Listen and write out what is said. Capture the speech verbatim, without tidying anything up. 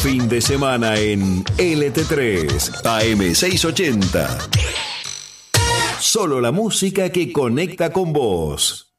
Fin de semana en L T tres, A M seiscientos ochenta. Solo la música que conecta con vos.